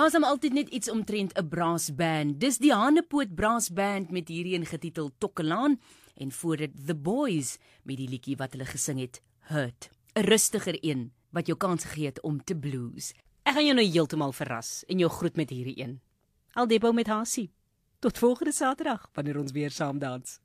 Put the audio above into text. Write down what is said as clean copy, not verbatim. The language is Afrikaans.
Daar's hom altyd net iets omtrent 'n braasband. Dis die Hanepoot braasband met hierdie een getitel Tokkelaan en voor dit The Boys met die liedjie wat hulle gesing het, Hurt. 'n Rustiger een wat jou kans gegee het om te blues. Ek gaan jou nou heeltemal verras en jou groet met hierdie een. Aldebo met Hasie. Tot volgende Saterdag wanneer ons weer saam dans.